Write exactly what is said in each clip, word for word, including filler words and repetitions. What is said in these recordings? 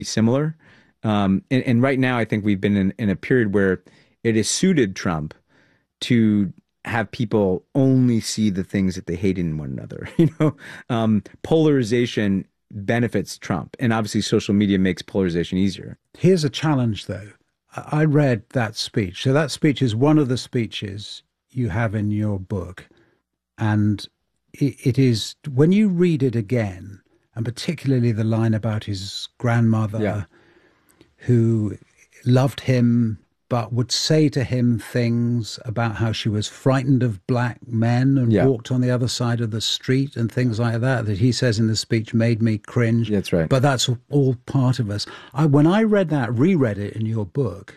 similar. Um, and, and right now, I think we've been in, in a period where it has suited Trump to have people only see the things that they hate in one another. You know, um, polarization benefits Trump, and obviously social media makes polarization easier. Here's a challenge, though. I read that speech. So that speech is one of the speeches you have in your book. And it is, when you read it again, and particularly the line about his grandmother, yeah, who loved him, but would say to him things about how she was frightened of black men and yeah. walked on the other side of the street and things like that, that he says in the speech made me cringe. That's right. But that's all part of us. I, when I read that, reread it in your book,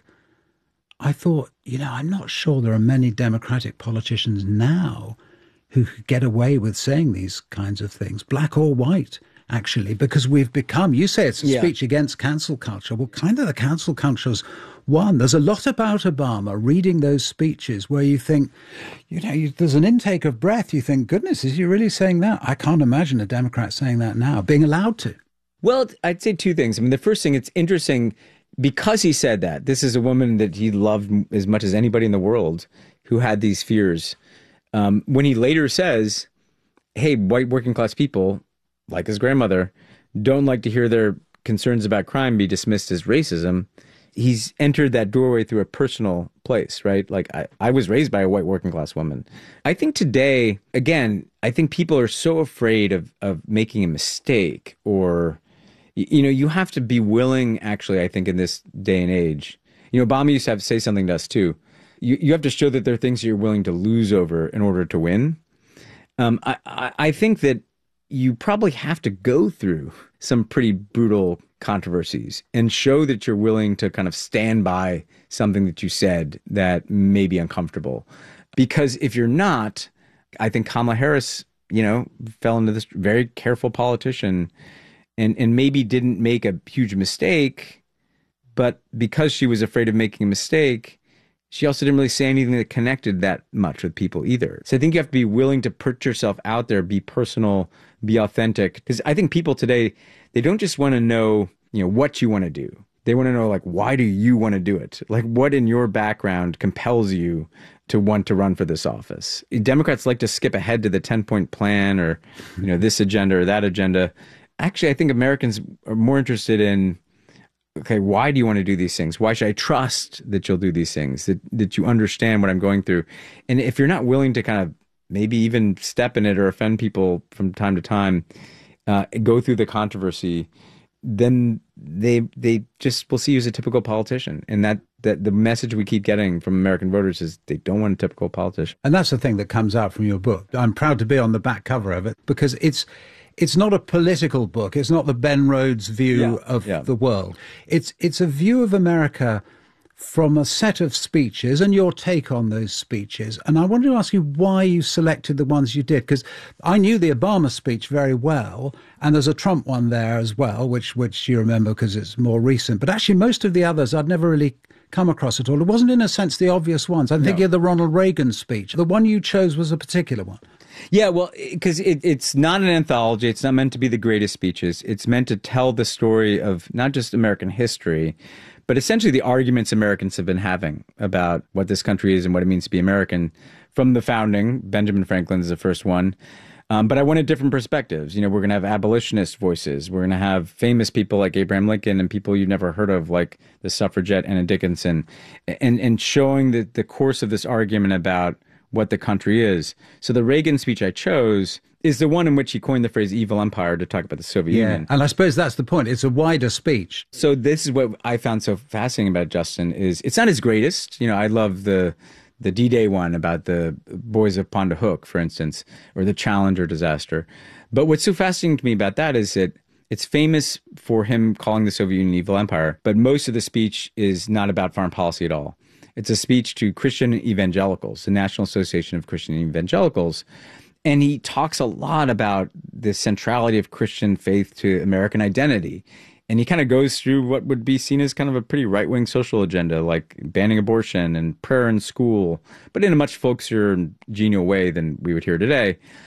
I thought, you know, I'm not sure there are many Democratic politicians now who could get away with saying these kinds of things, black or white, actually, because we've become, you say it's a yeah. speech against cancel culture. Well, kind of the cancel culture's one. There's a lot about Obama, reading those speeches where you think, you know, you, there's an intake of breath. You think, goodness, is he really saying that? I can't imagine a Democrat saying that now, being allowed to. Well, I'd say two things. I mean, the first thing, it's interesting because he said that. This is a woman that he loved as much as anybody in the world who had these fears. Um, when he later says, hey, white working class people, like his grandmother, don't like to hear their concerns about crime be dismissed as racism, he's entered that doorway through a personal place, right? Like, I, I was raised by a white working class woman. I think today, again, I think people are so afraid of, of making a mistake, or, you know, you have to be willing, actually, I think in this day and age. You know, Obama used to have to say something to us too. You, you have to show that there are things you're willing to lose over in order to win. Um, I, I, I think that you probably have to go through some pretty brutal controversies and show that you're willing to kind of stand by something that you said that may be uncomfortable. Because if you're not, I think Kamala Harris, you know, fell into this very careful politician and, and maybe didn't make a huge mistake, but because she was afraid of making a mistake, she also didn't really say anything that connected that much with people either. So I think you have to be willing to put yourself out there, be personal, be authentic. Because I think people today, they don't just want to know, you know, what you want to do. They want to know, like, why do you want to do it? Like, what in your background compels you to want to run for this office? Democrats like to skip ahead to the ten-point plan or, you know, this agenda or that agenda. Actually, I think Americans are more interested in, okay, why do you want to do these things? Why should I trust that you'll do these things, that, that you understand what I'm going through? And if you're not willing to kind of maybe even step in it or offend people from time to time, uh, go through the controversy, then they they just will see you as a typical politician. And that, that the message we keep getting from American voters is they don't want a typical politician. And that's the thing that comes out from your book. I'm proud to be on the back cover of it because it's It's not a political book. It's not the Ben Rhodes view yeah, of yeah. the world. It's it's a view of America from a set of speeches and your take on those speeches. And I wanted to ask you why you selected the ones you did, because I knew the Obama speech very well, and there's a Trump one there as well, which which you remember because it's more recent. But actually, most of the others I'd never really come across at all. It wasn't, in a sense, the obvious ones. I'm thinking no. of the Ronald Reagan speech. The one you chose was a particular one. Yeah, well, because it, it's not an anthology. It's not meant to be the greatest speeches. It's meant to tell the story of not just American history, but essentially the arguments Americans have been having about what this country is and what it means to be American from the founding. Benjamin Franklin is the first one. Um, but I wanted different perspectives. You know, we're going to have abolitionist voices. We're going to have famous people like Abraham Lincoln and people you've never heard of, like the suffragette Anna Dickinson, and, and showing the, the course of this argument about what the country is. So the Reagan speech I chose is the one in which he coined the phrase evil empire to talk about the Soviet yeah. Union. And I suppose that's the point. It's a wider speech. So this is what I found so fascinating about Justin is it's not his greatest. You know, I love the the D-Day one about the boys of Pondahook, for instance, or the Challenger disaster. But what's so fascinating to me about that is that it's famous for him calling the Soviet Union evil empire, but most of the speech is not about foreign policy at all. It's a speech to Christian evangelicals, the National Association of Christian Evangelicals. And he talks a lot about the centrality of Christian faith to American identity. And he kind of goes through what would be seen as kind of a pretty right-wing social agenda, like banning abortion and prayer in school, but in a much folksier and genial way than we would hear today.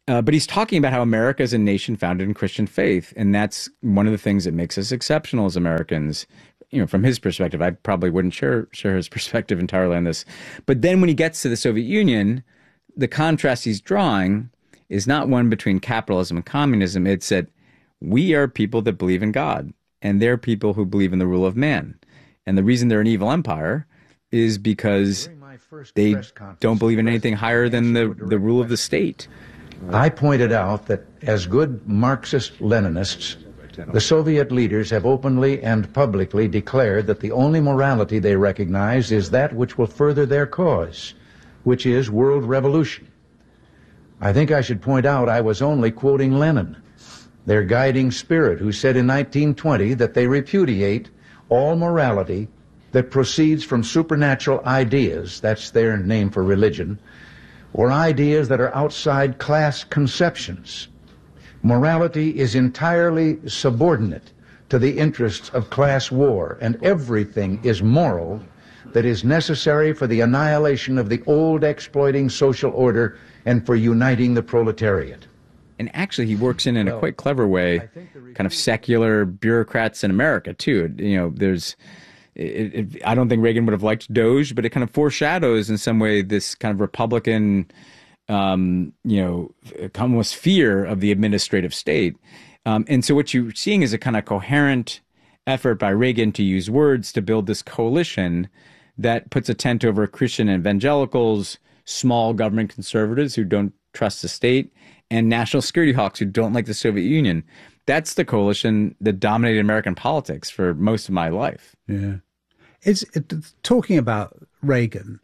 Uh, but he's talking about how America is a nation founded in Christian faith. And that's one of the things that makes us exceptional as Americans. You know, from his perspective, I probably wouldn't share share his perspective entirely on this. But then when he gets to the Soviet Union, the contrast he's drawing is not one between capitalism and communism. It's that we are people that believe in God, and they're people who believe in the rule of man. And the reason they're an evil empire is because they don't believe in anything higher than the, the rule of the state. I pointed out that as good Marxist-Leninists, the Soviet leaders have openly and publicly declared that the only morality they recognize is that which will further their cause, which is world revolution. I think I should point out I was only quoting Lenin, their guiding spirit, who said in nineteen twenty that they repudiate all morality that proceeds from supernatural ideas, that's their name for religion, or ideas that are outside class conceptions. Morality is entirely subordinate to the interests of class war, and everything is moral that is necessary for the annihilation of the old exploiting social order and for uniting the proletariat. And actually, he works in, in a quite clever way, kind of secular bureaucrats in America, too. You know, there's... It, it, I don't think Reagan would have liked Doge, but it kind of foreshadows in some way this kind of Republican, um, you know, almost fear of the administrative state. Um, and so what you're seeing is a kind of coherent effort by Reagan to use words to build this coalition that puts a tent over Christian evangelicals, small government conservatives who don't trust the state, and national security hawks who don't like the Soviet Union. That's the coalition that dominated American politics for most of my life. Yeah. It's, it, talking about Reagan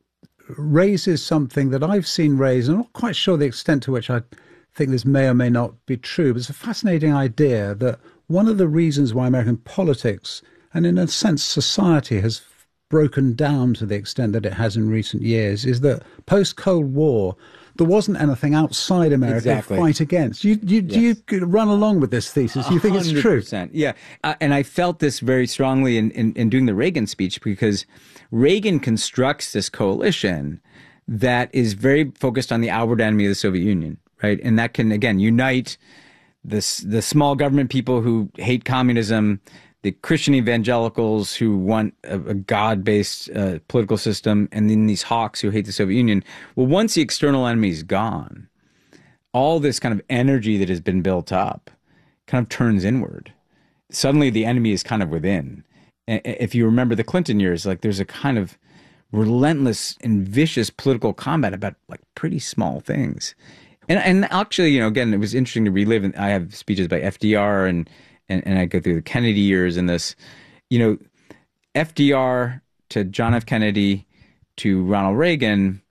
raises something that I've seen raised. I'm not quite sure the extent to which I think this may or may not be true, but it's a fascinating idea that one of the reasons why American politics, and in a sense society, has broken down to the extent that it has in recent years is that post-Cold War, there wasn't anything outside America exactly. to fight against. You, you, yes. Do you run along with this thesis? You think it's true? one hundred percent. Yeah. Uh, and I felt this very strongly in, in, in doing the Reagan speech, because Reagan constructs this coalition that is very focused on the outward enemy of the Soviet Union, right? And that can, again, unite this, the small government people who hate communism, the Christian evangelicals who want a, a God-based uh, political system, and then these hawks who hate the Soviet Union. Well, once the external enemy is gone, all this kind of energy that has been built up kind of turns inward. Suddenly the enemy is kind of within. And if you remember the Clinton years, like there's a kind of relentless and vicious political combat about like pretty small things. And, and actually, you know, again, it was interesting to relive. And I have speeches by F D R and And, and I go through the Kennedy years and this, you know, F D R to John F. Kennedy to Ronald Reagan,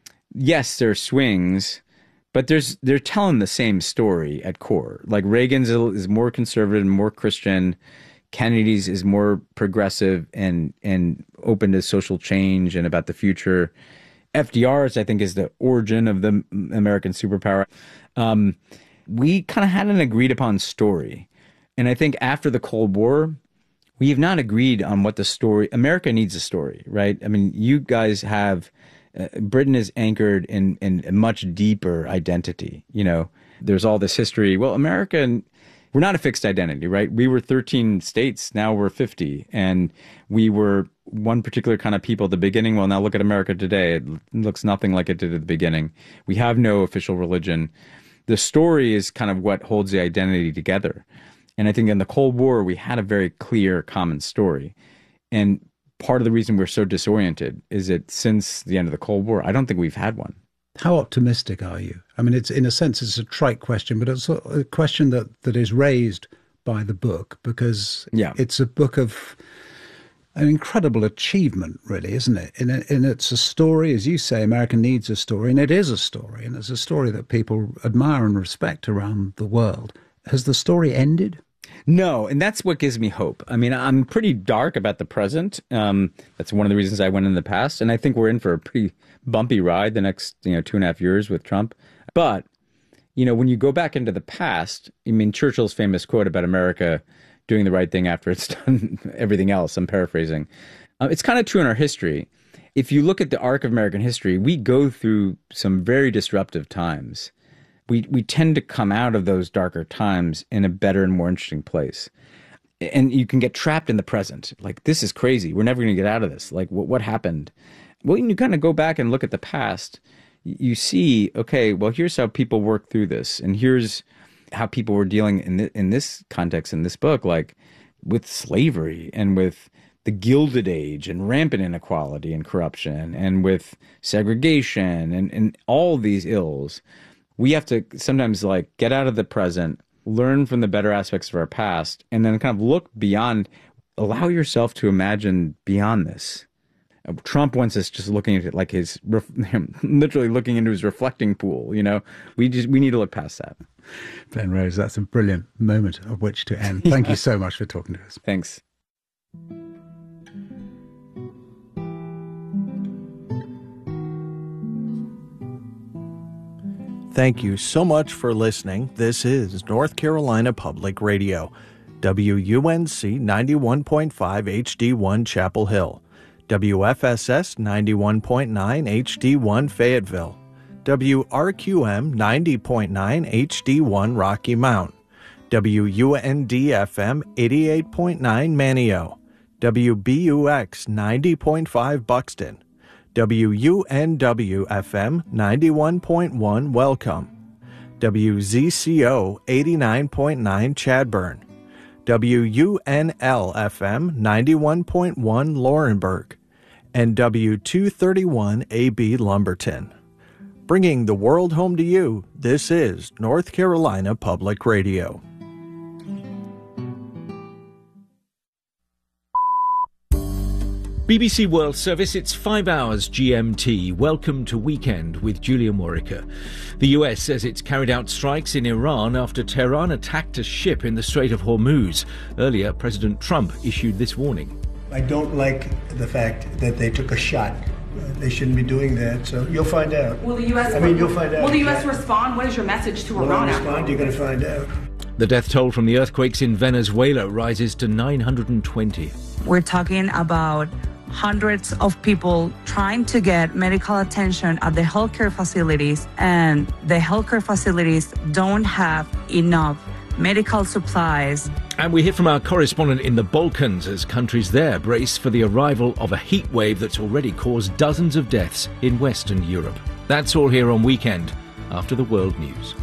yes, there are swings, but there's they're telling the same story at core. Like Reagan's is more conservative and more Christian. Kennedy's is more progressive and and open to social change and about the future. F D R's, I think, is the origin of the American superpower. Um, we kind of had an agreed upon story. And I think after the Cold War, we have not agreed on what the story, America needs a story, right? I mean, you guys have, uh, Britain is anchored in, in a much deeper identity. You know, there's all this history. Well, America, we're not a fixed identity, right? We were thirteen states, now we're fifty. And we were one particular kind of people at the beginning. Well, now look at America today. It looks nothing like it did at the beginning. We have no official religion. The story is kind of what holds the identity together. And I think in the Cold War, we had a very clear common story. And part of the reason we're so disoriented is that since the end of the Cold War, I don't think we've had one. How optimistic are you? I mean, it's in a sense, it's a trite question, but it's a question that, that is raised by the book because yeah. It's a book of an incredible achievement, really, isn't it? And, and it's a story, as you say, America needs a story, and it is a story, and it's a story that people admire and respect around the world. Has the story ended? No, and that's what gives me hope. I mean, I'm pretty dark about the present. Um, that's one of the reasons I went in the past, and I think we're in for a pretty bumpy ride the next, you know, two and a half years with Trump. But, you know, when you go back into the past, I mean, Churchill's famous quote about America doing the right thing after it's done everything else, I'm paraphrasing. Uh, it's kind of true in our history. If you look at the arc of American history, we go through some very disruptive times. we, we tend to come out of those darker times in a better and more interesting place. And you can get trapped in the present. Like, this is crazy. We're never going to get out of this. Like, what, what happened? Well, when you kind of go back and look at the past, you see, okay, well, here's how people worked through this. And here's how people were dealing in, th- in this context, in this book, like with slavery and with the Gilded Age and rampant inequality and corruption and with segregation and, and all these ills. We have to sometimes like get out of the present, learn from the better aspects of our past, and then kind of look beyond, allow yourself to imagine beyond this. Trump wants us just looking at it like his, literally looking into his reflecting pool, you know? We just, we need to look past that. Ben Rhodes, that's a brilliant moment of which to end. Thank yeah. you so much for talking to us. Thanks. Thank you so much for listening. This is North Carolina Public Radio, W U N C ninety-one point five H D one Chapel Hill, W F S S ninety-one point nine H D one Fayetteville, W R Q M ninety point nine H D one Rocky Mount, W U N D F M eighty-eight point nine Manio, W B U X ninety point five Buxton, W U N W F M ninety-one point one Welcome, W Z C O eighty-nine point nine Chadburn, W U N L F M ninety-one point one Laurinburg, and W two thirty-one A B Lumberton. Bringing the world home to you, this is North Carolina Public Radio. B B C World Service, it's five hours G M T. Welcome to Weekend with Julia Morica. The U S says it's carried out strikes in Iran after Tehran attacked a ship in the Strait of Hormuz. Earlier, President Trump issued this warning. I don't like the fact that they took a shot. They shouldn't be doing that, so you'll find out. Will the U S I mean, you'll find out. Will the U S respond? What is your message to Will Iran? Will respond? You're going to find out. The death toll from the earthquakes in Venezuela rises to nine hundred twenty. We're talking about hundreds of people trying to get medical attention at the healthcare facilities, and the healthcare facilities don't have enough medical supplies. And we hear from our correspondent in the Balkans as countries there brace for the arrival of a heat wave that's already caused dozens of deaths in Western Europe. That's all here on Weekend, after the world news.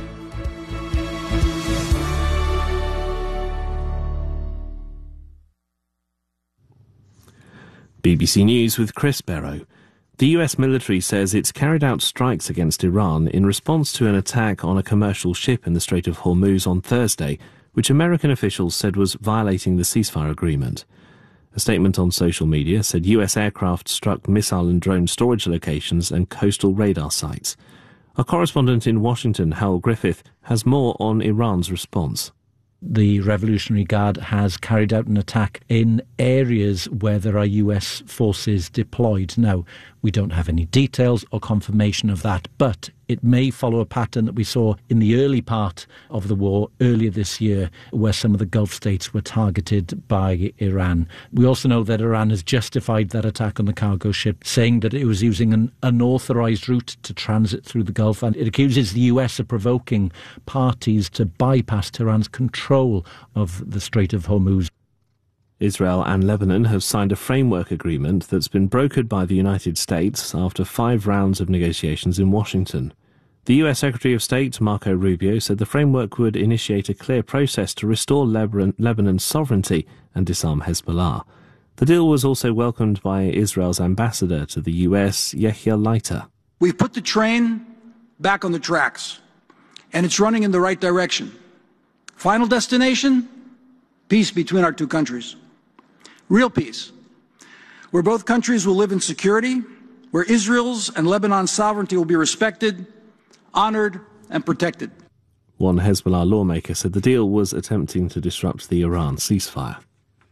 B B C News with Chris Barrow. The U S military says it's carried out strikes against Iran in response to an attack on a commercial ship in the Strait of Hormuz on Thursday, which American officials said was violating the ceasefire agreement. A statement on social media said U S aircraft struck missile and drone storage locations and coastal radar sites. Our correspondent in Washington, Howell Griffith, has more on Iran's response. The Revolutionary Guard has carried out an attack in areas where there are U S forces deployed. Now, we don't have any details or confirmation of that, but it may follow a pattern that we saw in the early part of the war earlier this year, where some of the Gulf states were targeted by Iran. We also know that Iran has justified that attack on the cargo ship, saying that it was using an unauthorised route to transit through the Gulf, and it accuses the U S of provoking parties to bypass Tehran's control of the Strait of Hormuz. Israel and Lebanon have signed a framework agreement that's been brokered by the United States after five rounds of negotiations in Washington. The U S Secretary of State, Marco Rubio, said the framework would initiate a clear process to restore Lebanon, Lebanon's sovereignty and disarm Hezbollah. The deal was also welcomed by Israel's ambassador to the U S, Yehia Leiter. We've put the train back on the tracks, and it's running in the right direction. Final destination? Peace between our two countries. Real peace, where both countries will live in security, where Israel's and Lebanon's sovereignty will be respected, honored, and protected. One Hezbollah lawmaker said the deal was attempting to disrupt the Iran ceasefire.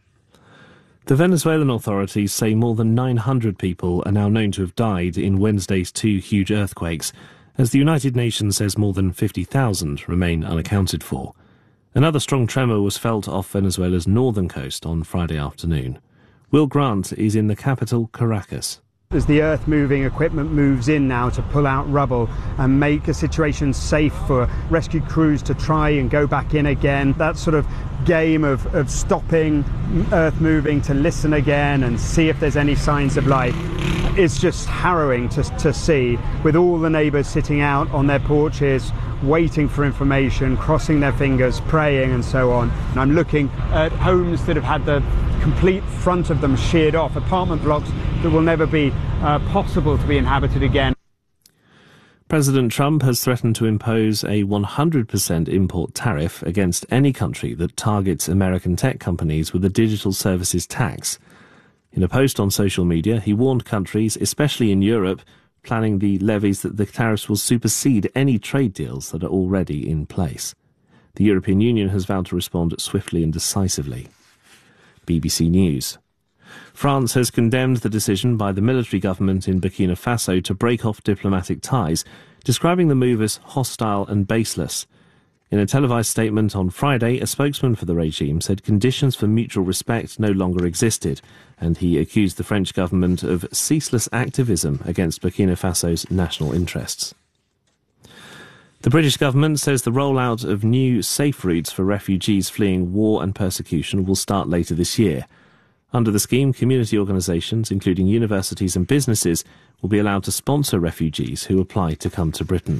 The Venezuelan authorities say more than nine hundred people are now known to have died in Wednesday's two huge earthquakes, as the United Nations says more than fifty thousand remain unaccounted for. Another strong tremor was felt off Venezuela's northern coast on Friday afternoon. Will Grant is in the capital, Caracas. As the earth-moving equipment moves in now to pull out rubble and make a situation safe for rescue crews to try and go back in again, that sort of game of, of stopping earth moving to listen again and see if there's any signs of life, it's just harrowing to, to see, with all the neighbours sitting out on their porches, waiting for information, crossing their fingers, praying and so on. And I'm looking at homes that have had the complete front of them sheared off, apartment blocks that will never be uh, possible to be inhabited again. President Trump has threatened to impose a one hundred percent import tariff against any country that targets American tech companies with a digital services tax. In a post on social media, he warned countries, especially in Europe, planning the levies that the tariffs will supersede any trade deals that are already in place. The European Union has vowed to respond swiftly and decisively. B B C News. France has condemned the decision by the military government in Burkina Faso to break off diplomatic ties, describing the move as hostile and baseless. In a televised statement on Friday, a spokesman for the regime said conditions for mutual respect no longer existed, and he accused the French government of ceaseless activism against Burkina Faso's national interests. The British government says the rollout of new safe routes for refugees fleeing war and persecution will start later this year. Under the scheme, community organisations, including universities and businesses, will be allowed to sponsor refugees who apply to come to Britain.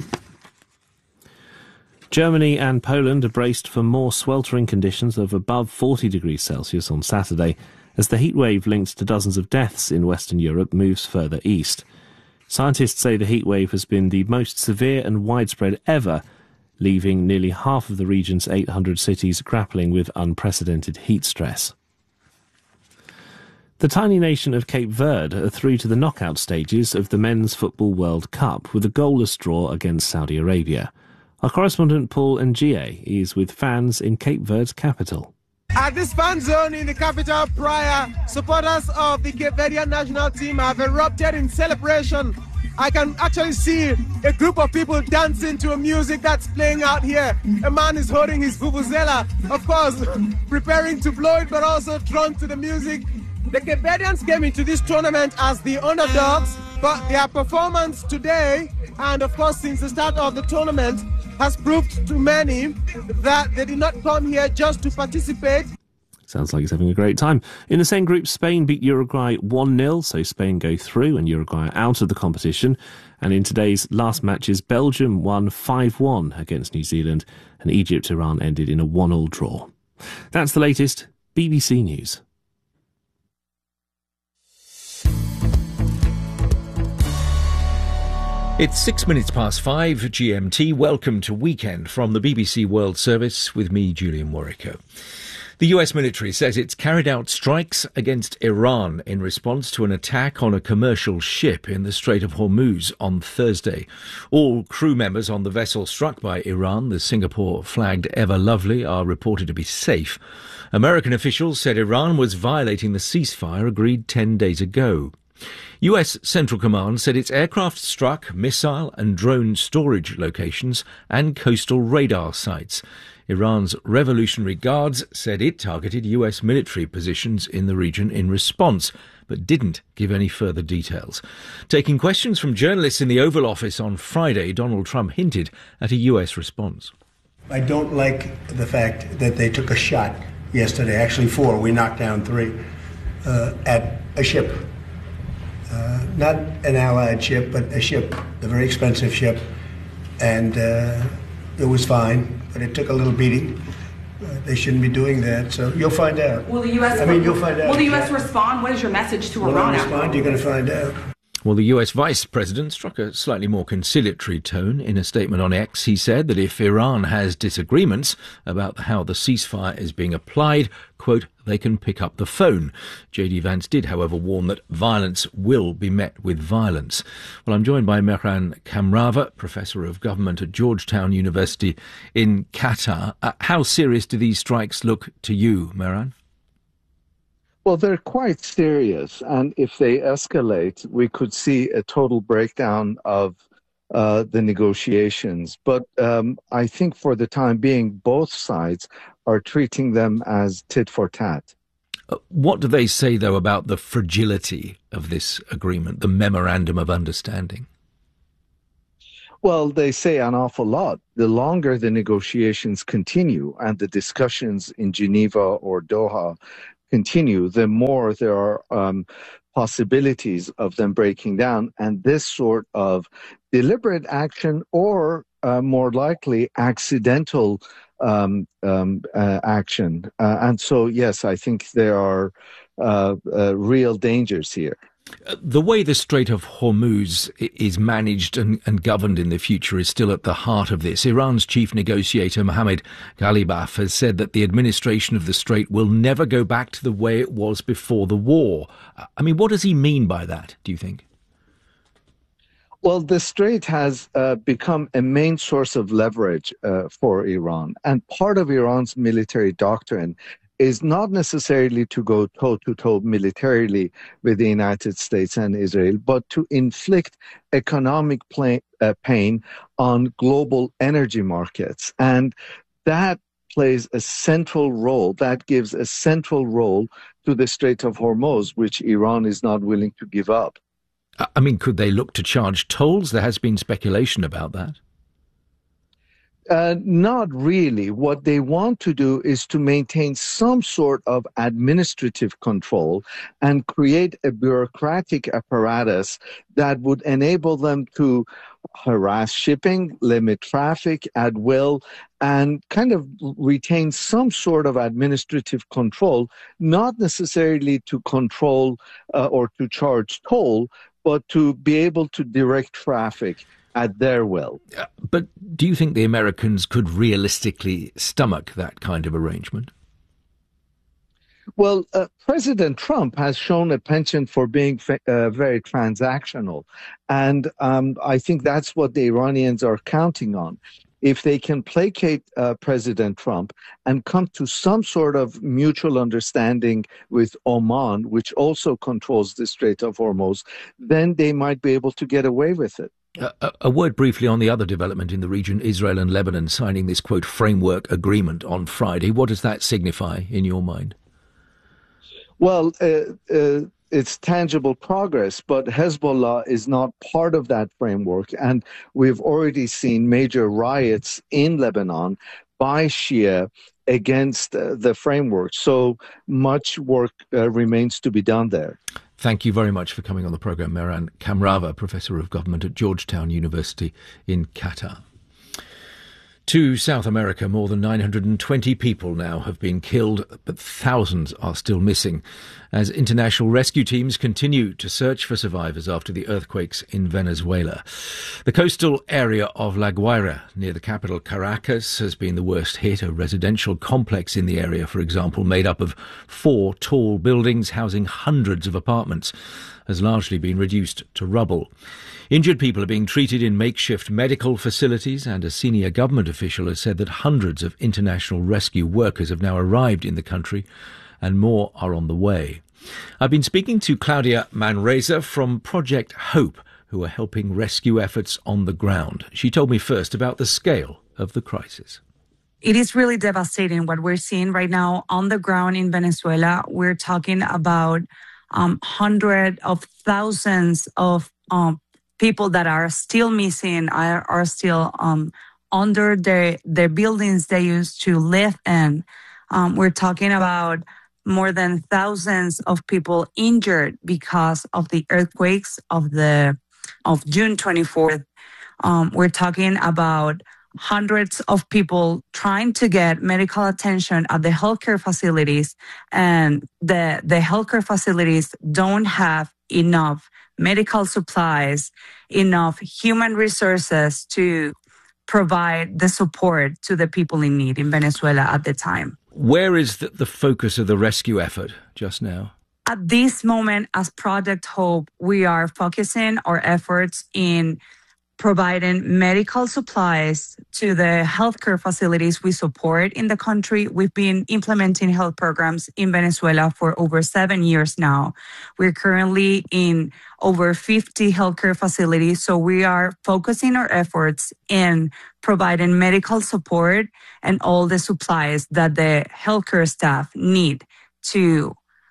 Germany and Poland are braced for more sweltering conditions of above forty degrees Celsius on Saturday, as the heatwave linked to dozens of deaths in Western Europe moves further east. Scientists say the heatwave has been the most severe and widespread ever, leaving nearly half of the region's eight hundred cities grappling with unprecedented heat stress. The tiny nation of Cape Verde are through to the knockout stages of the Men's Football World Cup with a goalless draw against Saudi Arabia. Our correspondent Paul Ngie is with fans in Cape Verde's capital. At this fan zone in the capital, Praia, supporters of the Cape Verdean national team have erupted in celebration. I can actually see a group of people dancing to a music that's playing out here. A man is holding his vuvuzela, of course, preparing to blow it, but also drawn to the music. The Cape Verdeans came into this tournament as the underdogs, but their performance today, and of course since the start of the tournament, has proved to many that they did not come here just to participate. Sounds like he's having a great time. In the same group, Spain beat Uruguay one nil, so Spain go through and Uruguay out of the competition. And in today's last matches, Belgium won five one against New Zealand, and Egypt-Iran ended in a one all draw. That's the latest. B B C News. It's six minutes past five G M T. Welcome to Weekend from the B B C World Service with me, Julian Warwicker. The U S military says it's carried out strikes against Iran in response to an attack on a commercial ship in the Strait of Hormuz on Thursday. All crew members on the vessel struck by Iran, the Singapore-flagged Ever Lovely, are reported to be safe. American officials said Iran was violating the ceasefire agreed ten days ago. U S Central Command said its aircraft struck missile and drone storage locations and coastal radar sites. Iran's Revolutionary Guards said it targeted U S military positions in the region in response, but didn't give any further details. Taking questions from journalists in the Oval Office on Friday, Donald Trump hinted at a U S response. I don't like the fact that they took a shot yesterday, actually four, we knocked down three, uh, at a ship. Uh, not an Allied ship, but a ship, a very expensive ship, and uh, it was fine, but it took a little beating. Uh, they shouldn't be doing that, so you'll find out. Will the U S I mean, you'll find out. Will the U S respond? What is your message to Will Iran? Will respond? You're going to find out. Well, the U S Vice President struck a slightly more conciliatory tone. In a statement on X, he said that if Iran has disagreements about how the ceasefire is being applied, quote, they can pick up the phone. J D Vance did, however, warn that violence will be met with violence. Well, I'm joined by Mehran Kamrava, Professor of Government at Georgetown University in Qatar. Uh, how serious do these strikes look to you, Mehran? Well, they're quite serious, and if they escalate, we could see a total breakdown of uh, the negotiations. But um, I think for the time being, both sides are treating them as tit for tat. Uh, what do they say, though, about the fragility of this agreement, the Memorandum of Understanding? Well, they say an awful lot. The longer the negotiations continue and the discussions in Geneva or Doha continue, the more there are um, possibilities of them breaking down. And this sort of deliberate action or uh, more likely accidental um, um, uh, action. Uh, and so, yes, I think there are uh, uh, real dangers here. The way the Strait of Hormuz is managed and, and governed in the future is still at the heart of this. Iran's chief negotiator, Mohammad Ghalibaf, has said that the administration of the Strait will never go back to the way it was before the war. I mean, what does he mean by that, do you think? Well, the Strait has uh, become a main source of leverage uh, for Iran. And part of Iran's military doctrine is not necessarily to go toe-to-toe militarily with the United States and Israel, but to inflict economic play, uh, pain on global energy markets. And that plays a central role, that gives a central role to the Strait of Hormuz, which Iran is not willing to give up. I mean, could they look to charge tolls? There has been speculation about that. Uh, not really. What they want to do is to maintain some sort of administrative control and create a bureaucratic apparatus that would enable them to harass shipping, limit traffic at will, and kind of retain some sort of administrative control, not necessarily to control uh, or to charge toll, but to be able to direct traffic at their will. But do you think the Americans could realistically stomach that kind of arrangement? Well, uh, President Trump has shown a penchant for being uh, very transactional. And um, I think that's what the Iranians are counting on. If they can placate uh, President Trump and come to some sort of mutual understanding with Oman, which also controls the Strait of Hormuz, then they might be able to get away with it. A, a word briefly on the other development in the region, Israel and Lebanon signing this, quote, framework agreement on Friday. What does that signify in your mind? Well, uh, uh, it's tangible progress, but Hezbollah is not part of that framework. And we've already seen major riots in Lebanon by Shia against uh, the framework. So much work uh, remains to be done there. Thank you very much for coming on the programme, Mehran Kamrava, Professor of Government at Georgetown University in Qatar. To South America, more than nine hundred twenty people now have been killed, but thousands are still missing as international rescue teams continue to search for survivors after the earthquakes in Venezuela. The coastal area of La Guaira, near the capital Caracas, has been the worst hit. A residential complex in the area, for example, made up of four tall buildings housing hundreds of apartments, has largely been reduced to rubble. Injured people are being treated in makeshift medical facilities, and a senior government official has said that hundreds of international rescue workers have now arrived in the country and more are on the way. I've been speaking to Claudia Manresa from Project Hope, who are helping rescue efforts on the ground. She told me first about the scale of the crisis. It is really devastating what we're seeing right now on the ground in Venezuela. We're talking about um, hundreds of thousands of um, people that are still missing, are, are still um, under their, their buildings they used to live in. Um, we're talking about more than thousands of people injured because of the earthquakes of the of June twenty-fourth. Um, we're talking about hundreds of people trying to get medical attention at the healthcare facilities, and the the healthcare facilities don't have enough medical supplies, enough human resources to provide the support to the people in need in Venezuela at the time. Where is the, the focus of the rescue effort just now? At this moment, as Project Hope, we are focusing our efforts in providing medical supplies to the healthcare facilities we support in the country. We've been implementing health programs in Venezuela for over seven years now. We're currently in over fifty healthcare facilities, so we are focusing our efforts in providing medical support and all the supplies that the healthcare staff need to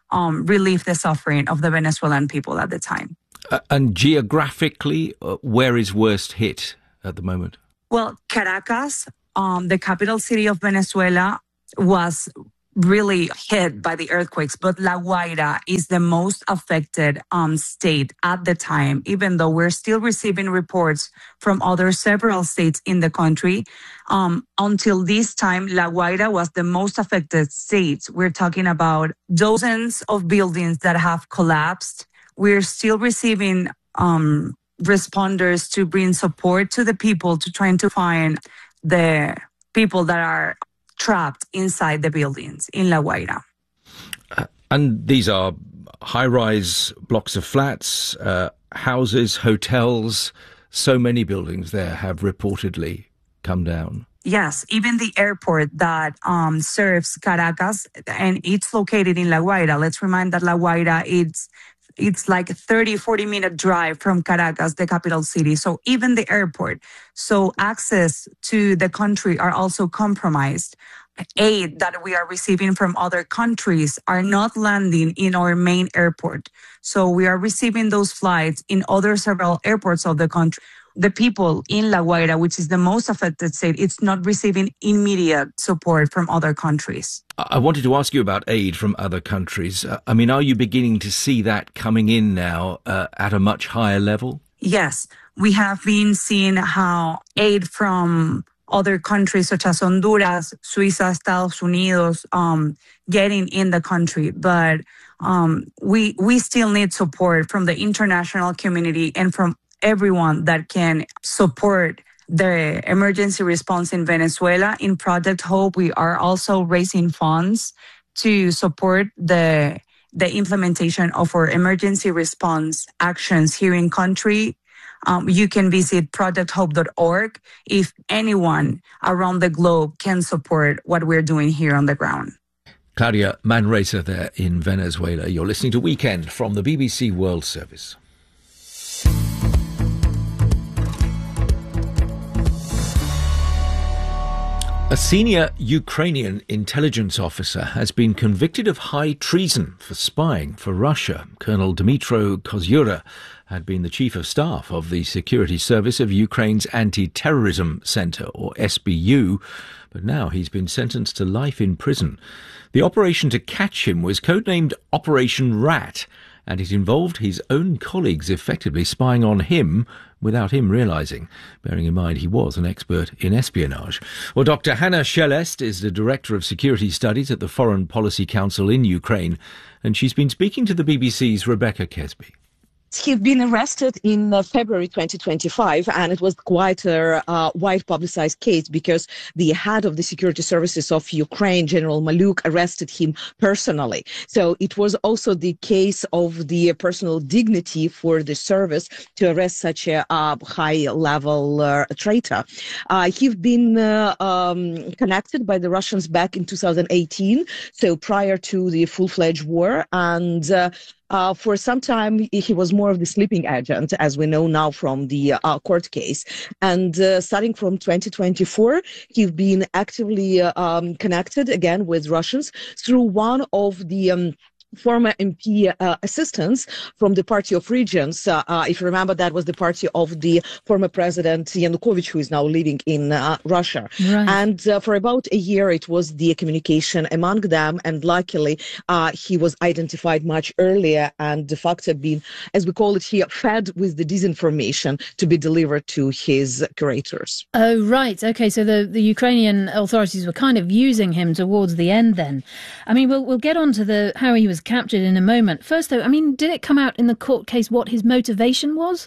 um, relieve the suffering of the Venezuelan people at the time. Uh, and geographically, uh, where is worst hit at the moment? Well, Caracas, um, the capital city of Venezuela, was really hit by the earthquakes, but La Guaira is the most affected um, state at the time, even though we're still receiving reports from other several states in the country. Um, until this time, La Guaira was the most affected state. We're talking about dozens of buildings that have collapsed. We're still receiving um, responders to bring support to the people, to trying to find the people that are trapped inside the buildings in La Guaira. Uh, and these are high-rise blocks of flats, uh, houses, hotels. So many buildings there have reportedly come down. Yes, even the airport that um, serves Caracas, and it's located in La Guaira. Let's remind that La Guaira, it's It's like a thirty, forty minute drive from Caracas, the capital city. So even the airport. So access to the country are also compromised. Aid that we are receiving from other countries are not landing in our main airport. So we are receiving those flights in other several airports of the country. The people in La Guaira, which is the most affected state, it's not receiving immediate support from other countries. I wanted to ask you about aid from other countries. Uh, I mean, are you beginning to see that coming in now uh, at a much higher level? Yes, we have been seeing how aid from other countries such as Honduras, Suiza, Estados Unidos, um, getting in the country. But um, we we still need support from the international community and from everyone that can support the emergency response in Venezuela. In Project Hope, we are also raising funds to support the the implementation of our emergency response actions here in country. Um, you can visit project hope dot org if anyone around the globe can support what we're doing here on the ground. Claudia Manresa there in Venezuela. You're listening to Weekend from the B B C World Service. A senior Ukrainian intelligence officer has been convicted of high treason for spying for Russia. Colonel Dmytro Kozyura had been the chief of staff of the security service of Ukraine's Anti-Terrorism Center, or S B U, but now he's been sentenced to life in prison. The operation to catch him was codenamed Operation Rat, and it involved his own colleagues effectively spying on him without him realising, bearing in mind he was an expert in espionage. Well, Doctor Hanna Shelest is the Director of Security Studies at the Foreign Policy Council in Ukraine, and she's been speaking to the B B C's Rebecca Kesby. He'd been arrested in uh, February twenty twenty-five, and it was quite a uh, wide publicized case because the head of the security services of Ukraine, General Maluk, arrested him personally. So it was also the case of the personal dignity for the service to arrest such a uh, high-level uh, traitor. Uh, he'd been uh, um, connected by the Russians back in two thousand eighteen, so prior to the full-fledged war, and uh, Uh, for some time, he was more of the sleeping agent, as we know now from the uh, court case. And uh, starting from twenty twenty-four, he's been actively uh, um, connected again with Russians through one of the um, former M P uh, assistants from the Party of Regions. Uh, uh, if you remember, that was the party of the former president Yanukovych, who is now living in uh, Russia. Right. And uh, for about a year, it was the communication among them. And luckily, uh, he was identified much earlier and de facto being, as we call it here, fed with the disinformation to be delivered to his curators. Oh, right. Okay. So the, the Ukrainian authorities were kind of using him towards the end then. I mean, we'll, we'll get on to the how he was captured in a moment. First, though, I mean, did it come out in the court case what his motivation was?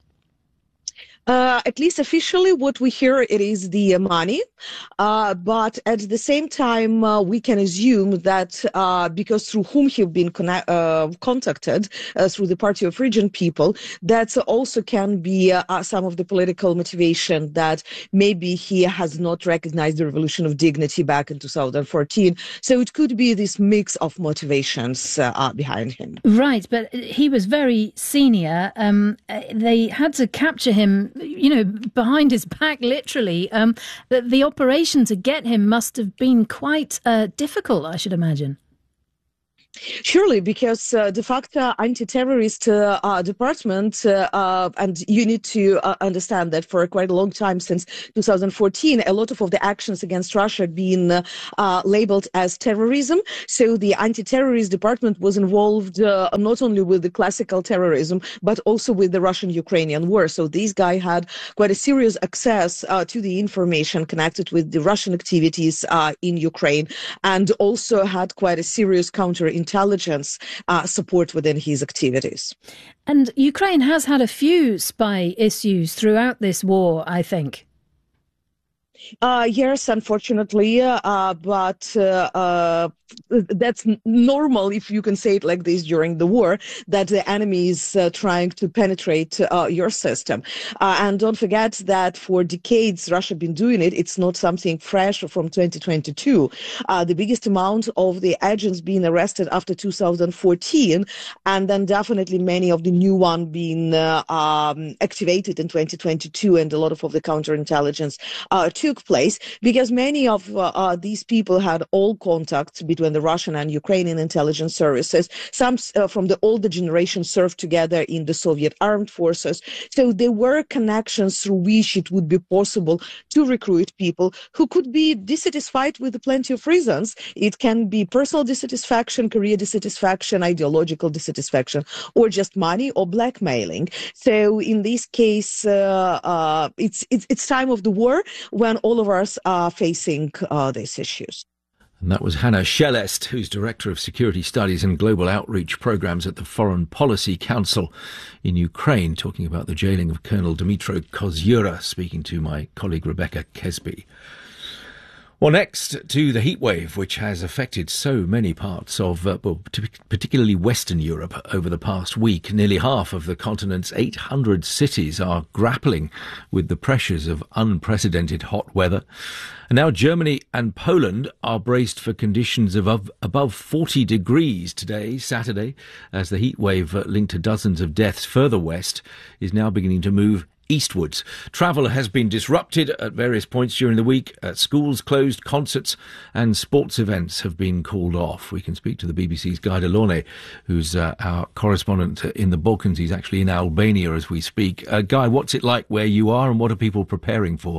Uh, at least officially, what we hear, it is the money. Uh, but at the same time, uh, we can assume that uh, because through whom he've been connect, uh, contacted, uh, through the Party of Region people, that also can be uh, some of the political motivation that maybe he has not recognized the Revolution of Dignity back in two thousand fourteen. So it could be this mix of motivations uh, behind him. Right, but he was very senior. Um, they had to capture him, you know, behind his back, literally. Um, the, the operation to get him must have been quite uh, difficult, I should imagine. Surely, because uh, de facto anti-terrorist uh, uh, department, uh, uh, and you need to uh, understand that for quite a long time, since two thousand fourteen, a lot of, of the actions against Russia have been uh, uh, labeled as terrorism. So the anti-terrorist department was involved uh, not only with the classical terrorism, but also with the Russian-Ukrainian war. So this guy had quite a serious access uh, to the information connected with the Russian activities uh, in Ukraine, and also had quite a serious counter intelligence uh, support within his activities. And Ukraine has had a few spy issues throughout this war, I think. Uh, yes, unfortunately, uh, but uh, uh, that's normal, if you can say it like this, during the war, that the enemy is uh, trying to penetrate uh, your system. Uh, and don't forget that for decades, Russia has been doing it. It's not something fresh from twenty twenty-two. Uh, the biggest amount of the agents being arrested after two thousand fourteen, and then definitely many of the new one being uh, um, activated in twenty twenty-two, and a lot of, of the counterintelligence uh, took place, because many of uh, uh, these people had all contacts between the Russian and Ukrainian intelligence services. Some uh, from the older generation served together in the Soviet armed forces. So there were connections through which it would be possible to recruit people who could be dissatisfied with plenty of reasons. It can be personal dissatisfaction, career dissatisfaction, ideological dissatisfaction, or just money or blackmailing. So in this case, uh, uh, it's, it's, it's time of the war when all of us are facing uh, these issues. And that was Hannah Shelest, who's Director of Security Studies and Global Outreach Programs at the Foreign Policy Council in Ukraine, talking about the jailing of Colonel Dmytro Kozyura, speaking to my colleague Rebecca Kesby. Well, next to the heatwave, which has affected so many parts of, uh, well, particularly Western Europe over the past week. Nearly half of the continent's eight hundred cities are grappling with the pressures of unprecedented hot weather. And now Germany and Poland are braced for conditions of above forty degrees today, Saturday, as the heatwave uh, linked to dozens of deaths further west is now beginning to move eastwards. Travel has been disrupted at various points during the week. Uh, schools closed, concerts and sports events have been called off. We can speak to the B B C's Guy Delorme, who's uh, our correspondent in the Balkans. He's actually in Albania as we speak. Uh, Guy, what's it like where you are and what are people preparing for?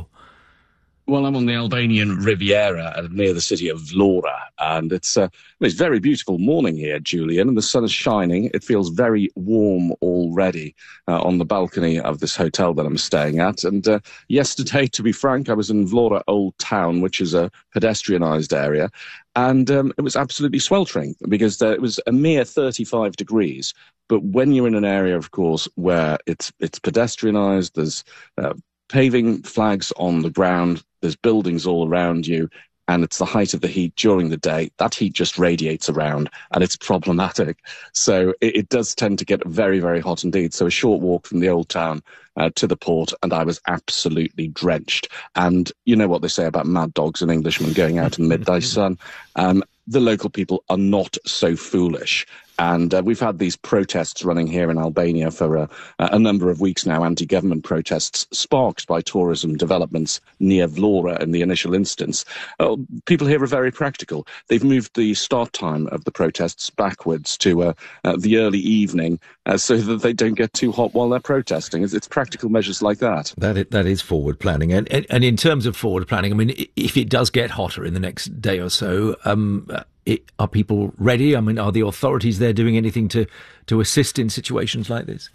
Well, I'm on the Albanian Riviera near the city of Vlora, and it's uh, it's a very beautiful morning here, Julian, and the sun is shining. It feels very warm already uh, on the balcony of this hotel that I'm staying at. And uh, yesterday, to be frank, I was in Vlora Old Town, which is a pedestrianised area, and um, it was absolutely sweltering because uh, it was a mere thirty-five degrees. But when you're in an area, of course, where it's it's pedestrianised, there's uh, paving flags on the ground, there's buildings all around you, and it's the height of the heat during the day. That heat just radiates around, and it's problematic. So it, it does tend to get very, very hot indeed. So a short walk from the old town uh, to the port, and I was absolutely drenched. And you know what they say about mad dogs and Englishmen going out in the midday sun. Um, the local people are not so foolish. And uh, we've had these protests running here in Albania for uh, a number of weeks now, anti-government protests sparked by tourism developments near Vlora in the initial instance. Uh, people here are very practical. They've moved the start time of the protests backwards to uh, uh, the early evening uh, so that they don't get too hot while they're protesting. It's, it's practical measures like that. That is, that is forward planning. And, and, and in terms of forward planning, I mean, if it does get hotter in the next day or so, um, It, are people ready? I mean, are the authorities there doing anything to, to assist in situations like this?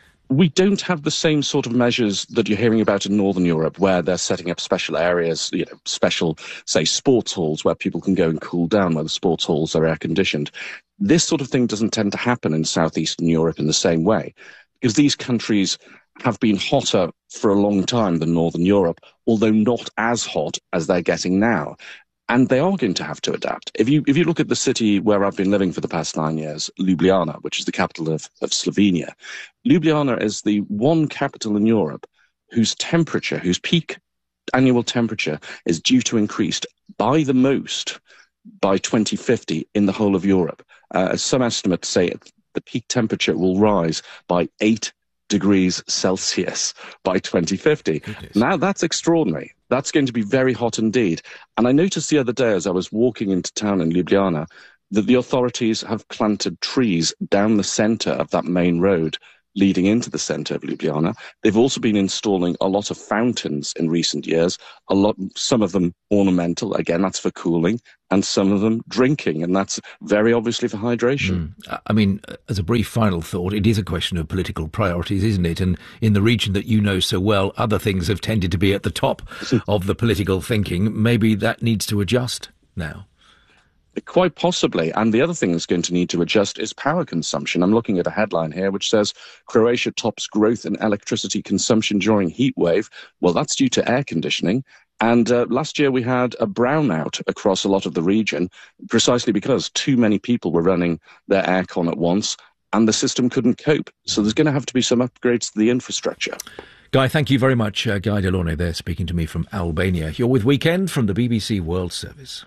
We don't have the same sort of measures that you're hearing about in Northern Europe, where they're setting up special areas, you know, special, say, sports halls where people can go and cool down, where the sports halls are air-conditioned. This sort of thing doesn't tend to happen in southeastern Europe in the same way, because these countries have been hotter for a long time than Northern Europe, although not as hot as they're getting now. And they are going to have to adapt. If you if you look at the city where I've been living for the past nine years, Ljubljana, which is the capital of, of Slovenia, Ljubljana is the one capital in Europe whose temperature, whose peak annual temperature is due to increase by the most by twenty fifty in the whole of Europe. Uh, some estimates say the peak temperature will rise by eight degrees Celsius by twenty fifty. Goodness. Now that's extraordinary. That's going to be very hot indeed. And I noticed the other day as I was walking into town in Ljubljana, that the authorities have planted trees down the centre of that main road leading into the centre of Ljubljana. They've also been installing a lot of fountains in recent years, a lot, some of them ornamental, again, that's for cooling, and some of them drinking, and that's very obviously for hydration. Mm. I mean, as a brief final thought, it is a question of political priorities, isn't it? And in the region that you know so well, other things have tended to be at the top of the political thinking. Maybe that needs to adjust now. Quite possibly. And the other thing that's going to need to adjust is power consumption. I'm looking at a headline here which says Croatia tops growth in electricity consumption during heat wave. Well, that's due to air conditioning. And uh, last year we had a brownout across a lot of the region precisely because too many people were running their aircon at once and the system couldn't cope. So there's going to have to be some upgrades to the infrastructure. Guy, thank you very much. Uh, Guy Delorme there speaking to me from Albania. You're with Weekend from the B B C World Service.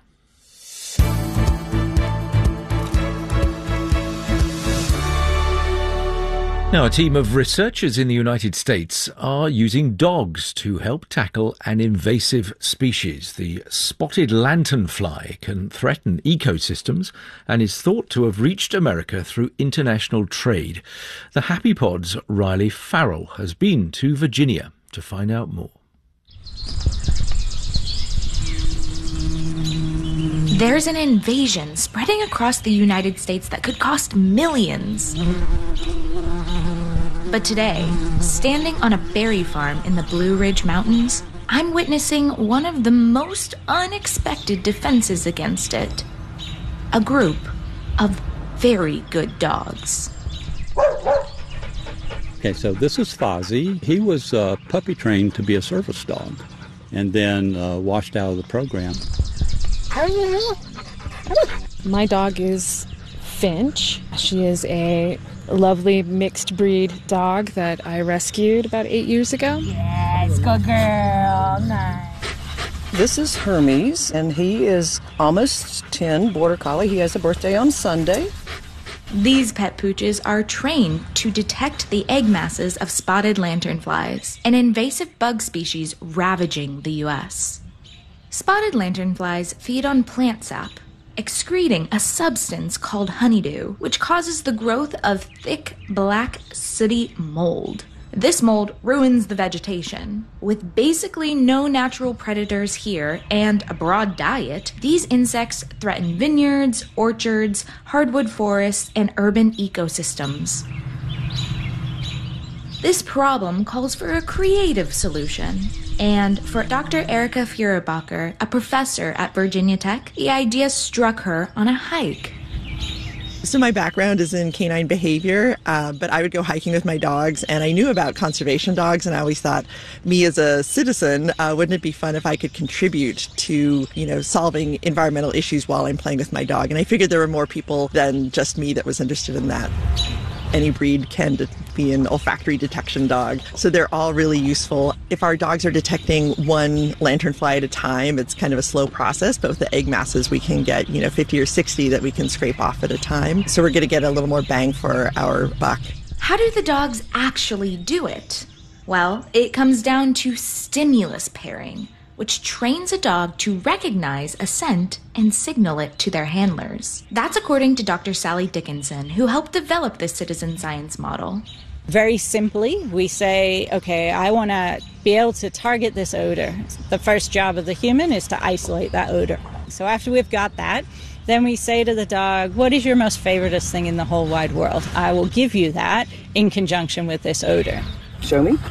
Now, a team of researchers in the United States are using dogs to help tackle an invasive species. The spotted lanternfly can threaten ecosystems and is thought to have reached America through international trade. The Happy Pod's Riley Farrell has been to Virginia to find out more. There's an invasion spreading across the United States that could cost millions. But today, standing on a berry farm in the Blue Ridge Mountains, I'm witnessing one of the most unexpected defenses against it. A group of very good dogs. Okay, so this is Fozzie. He was uh, puppy trained to be a service dog and then uh, washed out of the program. My dog is Finch. She is a lovely mixed breed dog that I rescued about eight years ago. Yes, good girl. Nice. This is Hermes, and he is almost ten, border collie. He has a birthday on Sunday. These pet pooches are trained to detect the egg masses of spotted lanternflies, an invasive bug species ravaging the U S. Spotted lanternflies feed on plant sap, excreting a substance called honeydew, which causes the growth of thick, black, sooty mold. This mold ruins the vegetation. With basically no natural predators here and a broad diet, these insects threaten vineyards, orchards, hardwood forests, and urban ecosystems. This problem calls for a creative solution. And for Doctor Erica Feuerbacher, a professor at Virginia Tech, the idea struck her on a hike. So my background is in canine behavior, uh, but I would go hiking with my dogs, and I knew about conservation dogs, and I always thought, me as a citizen, uh, wouldn't it be fun if I could contribute to, you know, solving environmental issues while I'm playing with my dog? And I figured there were more people than just me that was interested in that. Any breed can be an olfactory detection dog, so they're all really useful. If our dogs are detecting one lanternfly at a time, it's kind of a slow process, but with the egg masses, we can get, you know, fifty or sixty that we can scrape off at a time. So we're going to get a little more bang for our buck. How do the dogs actually do it? Well, it comes down to stimulus pairing, which trains a dog to recognize a scent and signal it to their handlers. That's according to Doctor Sally Dickinson, who helped develop this citizen science model. Very simply, we say, okay, I want to be able to target this odor. The first job of the human is to isolate that odor. So after we've got that, then we say to the dog, what is your most favoriteest thing in the whole wide world? I will give you that in conjunction with this odor. Show me.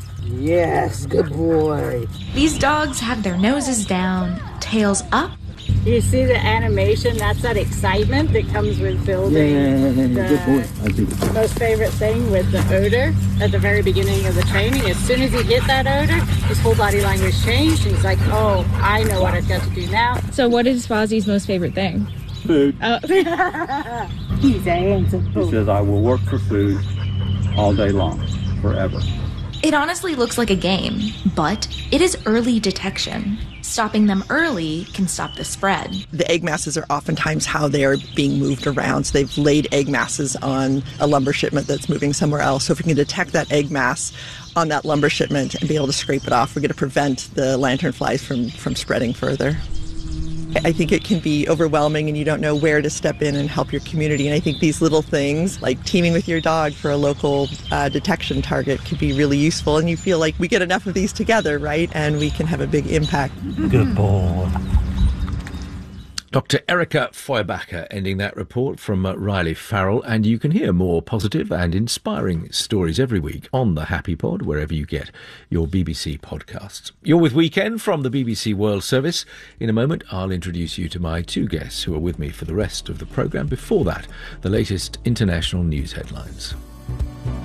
Yes, good boy. These dogs have their noses down, tails up. You see the animation? That's that excitement that comes with building yeah, the good boy. I do. most favorite thing with the odor at the very beginning of the training. As soon as he hit that odor, his whole body language changed. And he's like, oh, I know what I've got to do now. So what is Fozzie's most favorite thing? Food. Oh. He's a handsome He says, I will work for food all day long, forever. It honestly looks like a game, but it is early detection. Stopping them early can stop the spread. The egg masses are oftentimes how they're being moved around. So they've laid egg masses on a lumber shipment that's moving somewhere else. So if we can detect that egg mass on that lumber shipment and be able to scrape it off, we're going to prevent the lanternflies from, from spreading further. I think it can be overwhelming and you don't know where to step in and help your community. And I think these little things, like teaming with your dog for a local uh, detection target, could be really useful. And you feel like we get enough of these together, right? And we can have a big impact. Good boy. Doctor Erica Feuerbacher ending that report from uh, Riley Farrell, and you can hear more positive and inspiring stories every week on the Happy Pod, wherever you get your B B C podcasts. You're with Weekend from the B B C World Service. In a moment, I'll introduce you to my two guests who are with me for the rest of the programme. Before that, the latest international news headlines.